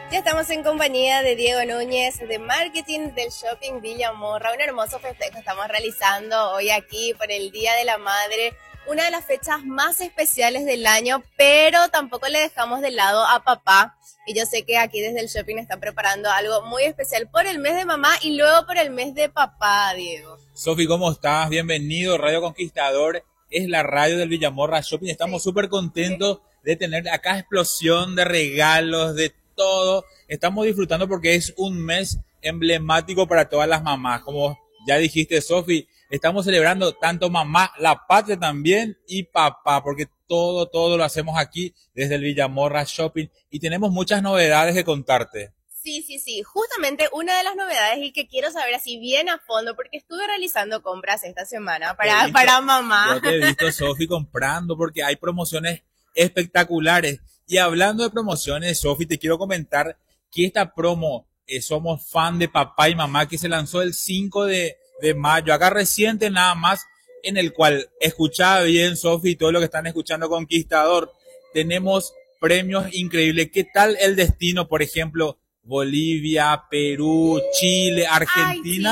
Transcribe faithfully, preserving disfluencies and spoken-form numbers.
Ya estamos en compañía de Diego Núñez de Marketing del Shopping Villa Morra. Un hermoso festejo estamos realizando hoy aquí por el Día de la Madre, una de las fechas más especiales del año, pero tampoco le dejamos de lado a papá. Y yo sé que aquí desde el shopping están preparando algo muy especial por el mes de mamá y luego por el mes de papá, Diego. Sofi, ¿cómo estás? Bienvenido. Radio Conquistador es la radio del Villamorra Shopping. Estamos súper sí. contentos de tener acá explosión de regalos, de todo. Estamos disfrutando porque es un mes emblemático para todas las mamás. Como ya dijiste, Sofi, estamos celebrando tanto mamá, la patria también, y papá, porque todo, todo lo hacemos aquí desde el Villamorra Shopping y tenemos muchas novedades que contarte. Sí, sí, sí. Justamente una de las novedades y que quiero saber así bien a fondo, porque estuve realizando compras esta semana para, visto, para mamá. Yo te he visto, Sofi, comprando porque hay promociones espectaculares. Y hablando de promociones, Sofi, te quiero comentar que esta promo, eh, somos fan de papá y mamá, que se lanzó el cinco de mayo, acá reciente nada más, en el cual, escuchaba bien, Sofi, y todo lo que están escuchando Conquistador, tenemos premios increíbles. ¿Qué tal el destino, por ejemplo, Bolivia, Perú, Chile, Argentina? Ay, sí.